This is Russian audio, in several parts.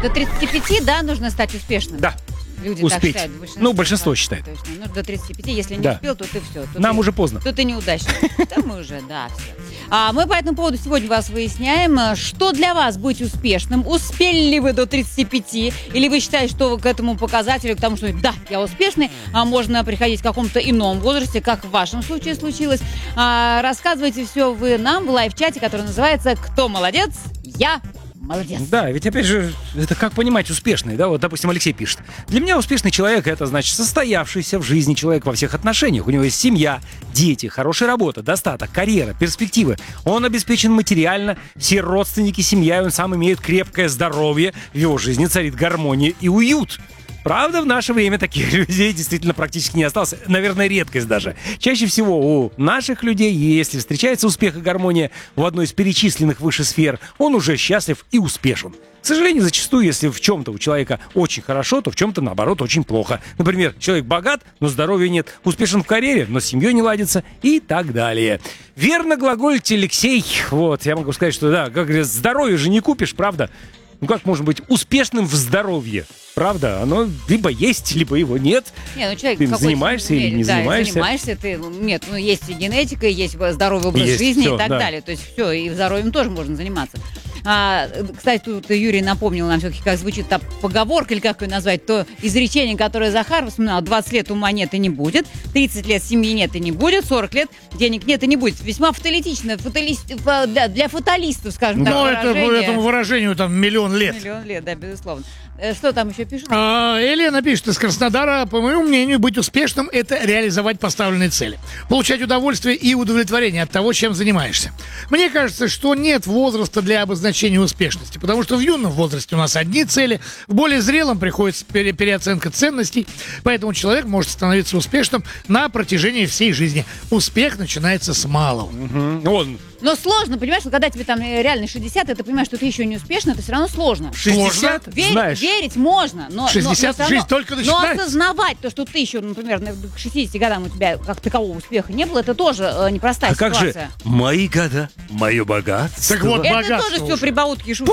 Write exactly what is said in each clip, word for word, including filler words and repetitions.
до тридцати пяти, да, нужно стать успешным? Да. Люди Успеть. так считают. Большинство, Ну, большинство да, считает. Точно. Ну, до тридцати пяти, если не Да. успел, то ты все. То Нам ты, уже поздно. То ты неудачник. Да мы уже, да, все. А мы по этому поводу сегодня вас выясняем, что для вас быть успешным. Успели ли вы до тридцати пяти? Или вы считаете, что вы к этому показателю, к тому, что да, я успешный, а можно приходить в каком-то ином возрасте, как в вашем случае случилось. А, рассказывайте все вы нам в лайв-чате, который называется «Кто молодец? Я молодец». Да, ведь опять же, это как понимать успешный, да, вот, допустим, Алексей пишет. Для меня успешный человек — это, значит, состоявшийся в жизни человек во всех отношениях. У него есть семья, дети, хорошая работа, достаток, карьера, перспективы. Он обеспечен материально, все родственники, семья, и он сам имеет крепкое здоровье, в его жизни царит гармония и уют. Правда, в наше время таких людей действительно практически не осталось. Наверное, редкость даже. Чаще всего у наших людей, если встречается успех и гармония в одной из перечисленных выше сфер, он уже счастлив и успешен. К сожалению, зачастую, если в чем-то у человека очень хорошо, то в чем-то, наоборот, очень плохо. Например, человек богат, но здоровья нет, успешен в карьере, но с семьей не ладится и так далее. Верно глаголите, Алексей. Вот, я могу сказать, что да, как говорят, здоровье же не купишь, правда? Ну как можно быть успешным в здоровье? Правда, оно либо есть, либо его нет. Не, ну человек ты занимаешься или не да, занимаешься. занимаешься ты, нет, ну есть и генетика, есть здоровый образ есть жизни все, и так да. далее. То есть все, и здоровьем тоже можно заниматься. А, кстати, тут Юрий напомнил нам все-таки, как звучит та поговорка, или как ее назвать, то изречение, которое Захар вспоминал: двадцать лет ума нет и не будет, тридцать лет семьи нет и не будет, сорок лет денег нет и не будет. Весьма фаталистично, фаталист, для, для фаталистов, скажем так, Ну, это, выражение. этому выражению там миллион лет. Миллион лет, да, безусловно. Э, Что там еще пишут? А, Елена пишет из Краснодара: по моему мнению, быть успешным — это реализовать поставленные цели, получать удовольствие и удовлетворение от того, чем занимаешься. Мне кажется, что нет возраста для обозначения успешности, потому что в юном возрасте у нас одни цели, в более зрелом приходится пере- переоценка ценностей, поэтому человек может становиться успешным на протяжении всей жизни. Успех начинается с малого. Мгм. Он Но сложно, понимаешь, что когда тебе там э, реально шестьдесят, и ты понимаешь, что ты еще не успешно, это все равно сложно. шестьдесят, Верь- знаешь. Верить можно, но, шестьдесят но, но всё равно- жизнь только но начинается. осознавать то, что ты еще, например, на- к шестидесяти годам у тебя как такового успеха не было, это тоже э, непростая А как же ситуация. мои года, мое богатство? Так вот, Это богатство тоже все уже. прибаутки и шутки.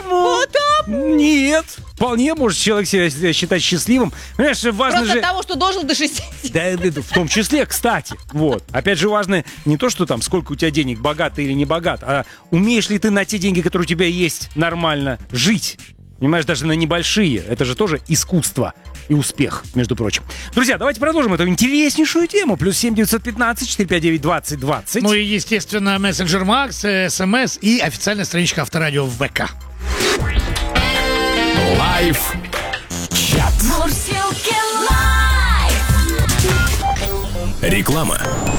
Почему? Нет. Вполне может человек себя считать счастливым. Понимаешь, важно Просто же... от того, что дожил до шестидесяти. Да, это в том числе, кстати. Вот. Опять же, важно не то, что там, сколько у тебя денег, богат ты или не богат, а умеешь ли ты на те деньги, которые у тебя есть, нормально жить. Понимаешь, даже на небольшие. Это же тоже искусство и успех, между прочим. Друзья, давайте продолжим эту интереснейшую тему. Плюс семь девятьсот пятнадцать четыреста пятьдесят девять двадцать двадцать. Ну и, естественно, мессенджер Макс, СМС и официальная страничка Авторадио в ВК. Лайф чат. Мурзилки лайф. Реклама.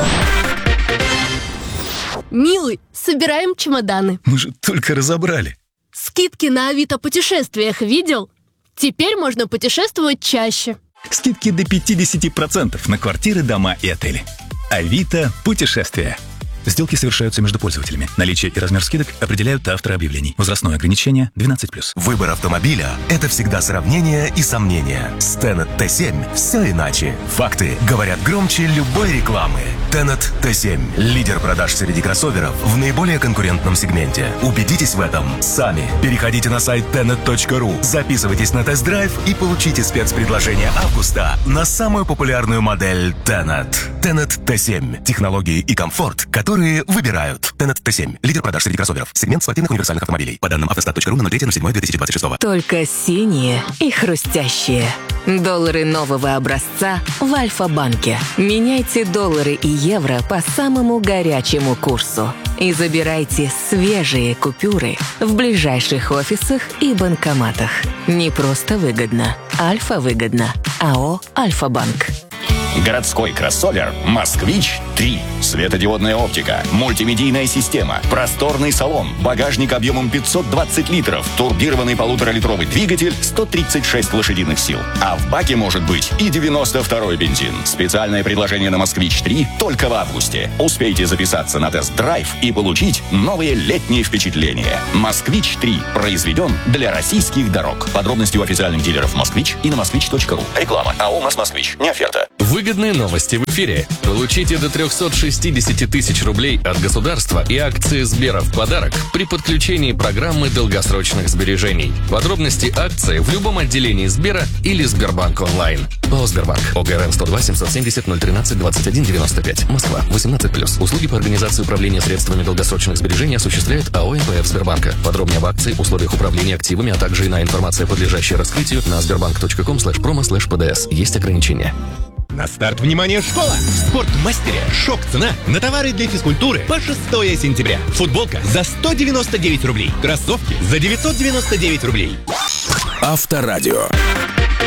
Милый, собираем чемоданы. Мы же только разобрали. Скидки на Авито путешествиях видел? Теперь можно путешествовать чаще. Скидки до пятьдесят процентов на квартиры, дома и отели. Авито путешествия. Сделки совершаются между пользователями. Наличие и размер скидок определяют авторы объявлений. Возрастное ограничение двенадцать плюс. Выбор автомобиля – это всегда сравнение и сомнения. С Tenet Т семь все иначе. Факты говорят громче любой рекламы. Tenet Т семь – лидер продаж среди кроссоверов в наиболее конкурентном сегменте. Убедитесь в этом сами. Переходите на сайт тенет точка ру, записывайтесь на тест-драйв и получите спецпредложение августа на самую популярную модель Tenet. Tenet Т семь – технологии и комфорт, которые выбирают. Tenet Т семь – лидер продаж среди кроссоверов. Сегмент спортивных универсальных автомобилей. По данным автостат точка ру на третье седьмое две тысячи двадцать шестого. Только синие и хрустящие. Доллары нового образца в Альфа-банке. Меняйте доллары и евро по самому горячему курсу. И забирайте свежие купюры в ближайших офисах и банкоматах. Не просто выгодно. Альфа-выгодно. АО «Альфа-банк». Городской кроссовер «Москвич три». Светодиодная оптика, мультимедийная система, просторный салон, багажник объемом пятьсот двадцать литров, турбированный полуторалитровый двигатель, сто тридцать шесть лошадиных сил. А в баке может быть и девяносто второй бензин. Специальное предложение на «Москвич три» только в августе. Успейте записаться на тест-драйв и получить новые летние впечатления. «Москвич три» произведен для российских дорог. Подробности у официальных дилеров «Москвич» и на москвич точка ру. Реклама. АО «МАЗ Москвич». Не оферта. Выгодные новости в эфире. Получите до триста шестьдесят тысяч рублей от государства и акции Сбера в подарок при подключении программы долгосрочных сбережений. Подробности акции в любом отделении Сбера или Сбербанк онлайн. ООО «Сбербанк». ОГРН сто два семьсот семьдесят ноль тринадцать двадцать один девяносто пять. Москва. восемнадцать плюс. Услуги по организации управления средствами долгосрочных сбережений осуществляет АО «эн пэ эф Сбербанка». Подробнее об акции, условиях управления активами, а также иная информация, подлежащая раскрытию, на сбербанк точка ком слэш промо слэш пэ дэ эс. Есть ограничения. На старт, внимание, школа! В Спортмастере шок-цена на товары для физкультуры по шестое сентября. Футболка за сто девяносто девять рублей. Кроссовки за девятьсот девяносто девять рублей. Авторадио.